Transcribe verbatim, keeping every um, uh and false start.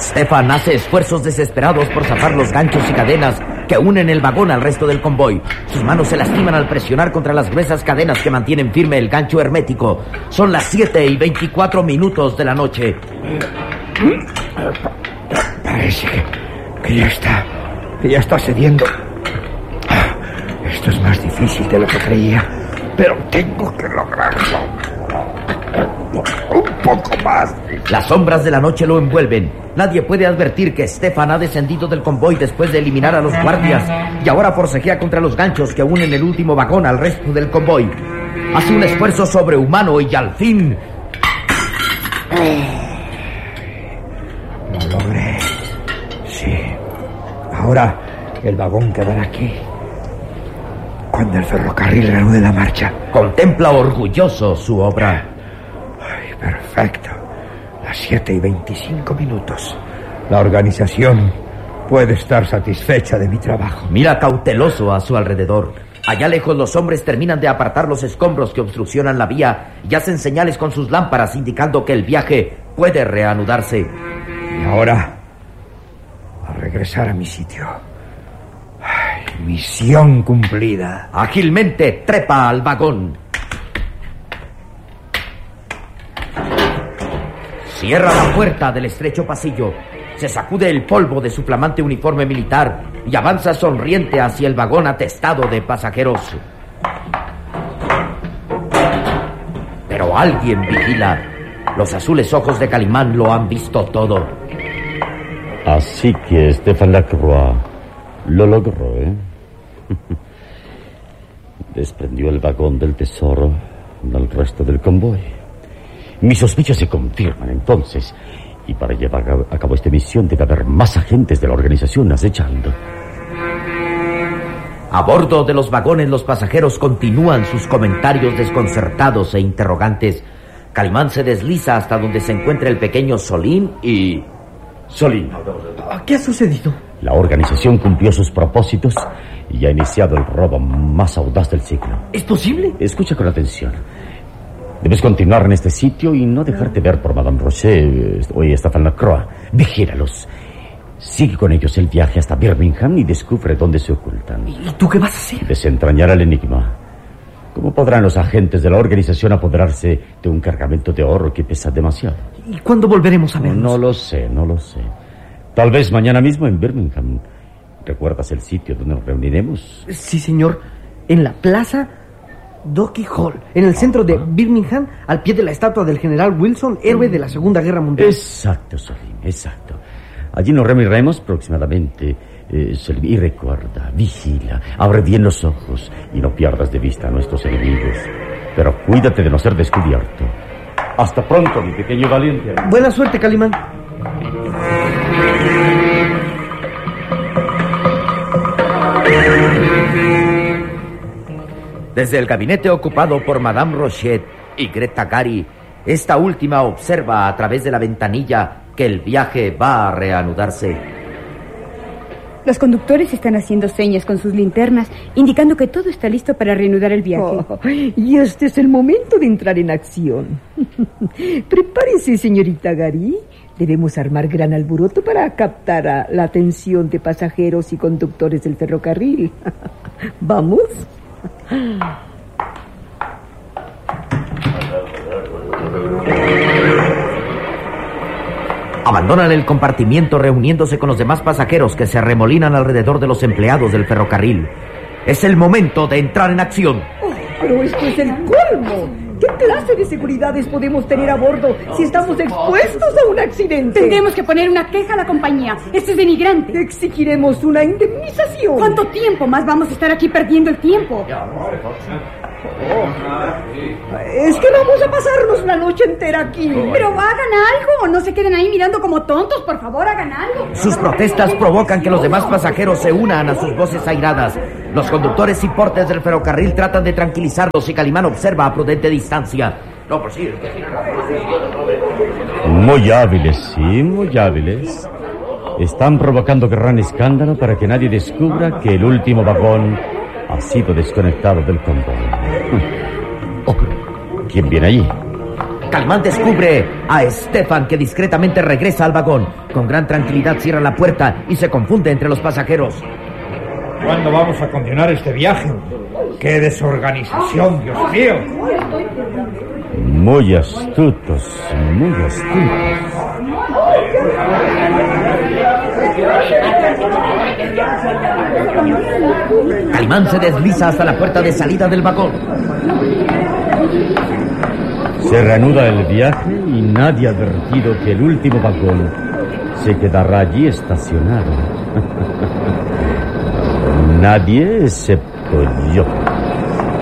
Stefan hace esfuerzos desesperados por zafar los ganchos y cadenas que unen el vagón al resto del convoy. Sus manos se lastiman al presionar contra las gruesas cadenas que mantienen firme el gancho hermético. Son las siete y veinticuatro minutos de la noche. Parece que, que ya está, que ya está cediendo. Esto es más difícil de lo que creía, pero tengo que lograrlo. Un poco más. Las sombras de la noche lo envuelven. Nadie puede advertir que Stefan ha descendido del convoy después de eliminar a los guardias y ahora forcejea contra los ganchos que unen el último vagón al resto del convoy. Hace un esfuerzo sobrehumano y al fin... Lo logré. Sí. Ahora el vagón quedará aquí. Cuando el ferrocarril reanude la marcha. Contempla orgulloso su obra. Ay, perfecto. Las siete y veinticinco minutos. La organización puede estar satisfecha de mi trabajo. Mira cauteloso a su alrededor. Allá lejos los hombres terminan de apartar los escombros que obstruccionan la vía y hacen señales con sus lámparas indicando que el viaje puede reanudarse. Y ahora, a regresar a mi sitio. Ay, misión cumplida. Ágilmente trepa al vagón. Cierra la puerta del estrecho pasillo. Se sacude el polvo de su flamante uniforme militar y avanza sonriente hacia el vagón atestado de pasajeros. Pero alguien vigila. Los azules ojos de Calimán lo han visto todo. Así que Stefan Lacroix lo logró, ¿eh? Desprendió el vagón del tesoro del resto del convoy. Mis sospechas se confirman entonces. Y para llevar a cabo esta misión debe haber más agentes de la organización acechando. A bordo de los vagones los pasajeros continúan sus comentarios desconcertados e interrogantes. Calimán se desliza hasta donde se encuentra el pequeño Solín y... Solín. ¿Qué ha sucedido? La organización cumplió sus propósitos y ha iniciado el robo más audaz del siglo. ¿Es posible? Escucha con atención. Debes continuar en este sitio y no dejarte ver por Madame Rocher o Stefan Lacroix. Vigíralos. Sigue con ellos el viaje hasta Birmingham y descubre dónde se ocultan. ¿Y tú qué vas a hacer? Desentrañar el enigma. ¿Cómo podrán los agentes de la organización apoderarse de un cargamento de oro que pesa demasiado? ¿Y cuándo volveremos a vernos? No, no lo sé, no lo sé. Tal vez mañana mismo en Birmingham. ¿Recuerdas el sitio donde nos reuniremos? Sí, señor. En la plaza Docky Hall, en el centro de Birmingham, al pie de la estatua del general Wilson, héroe de la Segunda Guerra Mundial. Exacto, Solín, exacto. Allí nos reuniremos próximamente. Eh, y recuerda, vigila, abre bien los ojos y no pierdas de vista a nuestros enemigos. Pero cuídate de no ser descubierto. Hasta pronto, mi pequeño valiente. Buena suerte, Calimán. Desde el gabinete ocupado por Madame Rochet y Greta Gary, esta última observa a través de la ventanilla que el viaje va a reanudarse. Los conductores están haciendo señas con sus linternas, indicando que todo está listo para reanudar el viaje. Oh, y este es el momento de entrar en acción. Prepárese, señorita Gary. Debemos armar gran alboroto para captar a la atención de pasajeros y conductores del ferrocarril. ¿Vamos? Abandonan el compartimiento reuniéndose con los demás pasajeros que se arremolinan alrededor de los empleados del ferrocarril. Es el momento de entrar en acción. Oh, pero esto es el colmo. ¿Qué clase de seguridades podemos tener a bordo si estamos expuestos a un accidente? Tendremos que poner una queja a la compañía. Esto es denigrante. Exigiremos una indemnización. ¿Cuánto tiempo más vamos a estar aquí perdiendo el tiempo? Oh. Es que vamos a pasarnos la noche entera aquí. Pero hagan algo, no se queden ahí mirando como tontos, por favor, hagan algo. Sus protestas provocan que los demás pasajeros se unan a sus voces airadas. Los conductores y portes del ferrocarril tratan de tranquilizarlos y Calimán observa a prudente distancia. No, pues sí. Muy hábiles, sí, muy hábiles. Están provocando gran escándalo para que nadie descubra que el último vagón ha sido desconectado del convoy. Oh, ¿quién viene allí? Calimán descubre a Stefan, que discretamente regresa al vagón. Con gran tranquilidad cierra la puerta y se confunde entre los pasajeros. ¿Cuándo vamos a continuar este viaje? ¡Qué desorganización, Dios mío! Muy astutos, muy astutos. Calimán se desliza hasta la puerta de salida del vagón. Se reanuda el viaje y nadie ha advertido que el último vagón se quedará allí estacionado. Nadie excepto yo.